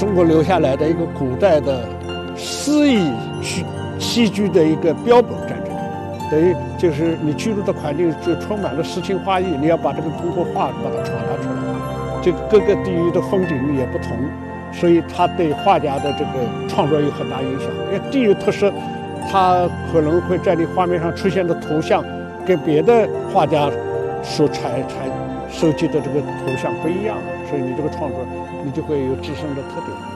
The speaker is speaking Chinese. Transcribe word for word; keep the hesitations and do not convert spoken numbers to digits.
中国留下来的一个古代的诗意居栖居的一个标本在这里，等于就是你居住的环境就充满了诗情画意，你要把这个通过画把它传达出来。这个各个地域的风景也不同，所以它对画家的这个创作有很大影响。因为地域特色，它可能会在你画面上出现的图像跟别的画家所采采收集的这个图像不一样，所以你这个创作你就会有自身的特点。